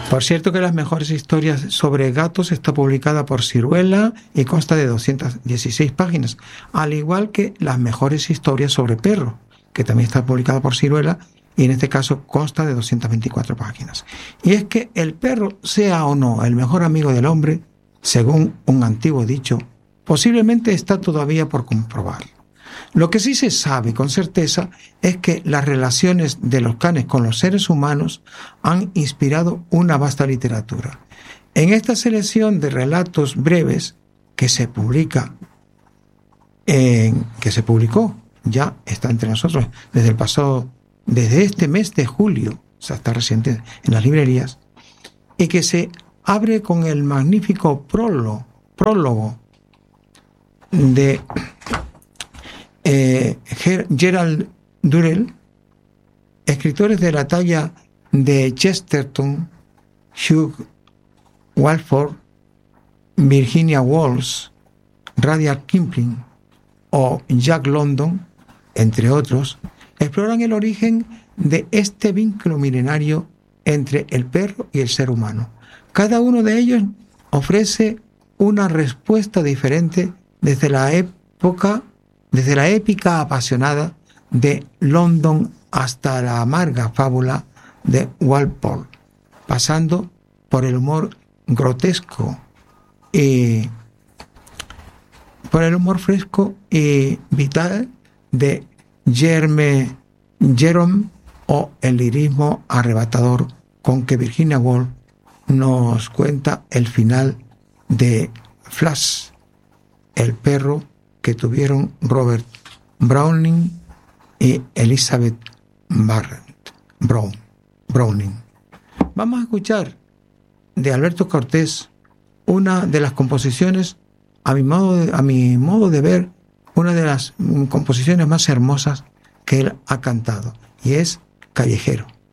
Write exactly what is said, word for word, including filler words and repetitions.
Por cierto que las mejores historias sobre gatos está publicada por Siruela y consta de doscientas dieciséis páginas, al igual que las mejores historias sobre perros, que también está publicada por Siruela y en este caso consta de doscientas veinticuatro páginas. Y es que el perro, sea o no el mejor amigo del hombre, según un antiguo dicho, posiblemente está todavía por comprobar. Lo que sí se sabe con certeza es que las relaciones de los canes con los seres humanos han inspirado una vasta literatura. En esta selección de relatos breves que se publica, en, que se publicó, ya está entre nosotros desde el pasado, desde este mes de julio, o sea, está reciente en las librerías, y que se abre con el magnífico prólogo, prólogo de Eh, Gerald Durrell, escritores de la talla de Chesterton, Hugh Walford, Virginia Woolf, Rudyard Kipling o Jack London, entre otros, exploran el origen de este vínculo milenario entre el perro y el ser humano. Cada uno de ellos ofrece una respuesta diferente desde la época Desde la épica apasionada de London hasta la amarga fábula de Walpole, pasando por el humor grotesco y por el humor fresco y vital de Jerome, Jerome o el lirismo arrebatador con que Virginia Woolf nos cuenta el final de Flash, el perro que tuvieron Robert Browning y Elizabeth Barrett Brown, Browning. Vamos a escuchar de Alberto Cortés una de las composiciones, a mi modo de, a mi modo de ver, una de las composiciones más hermosas que él ha cantado, y es Callejero.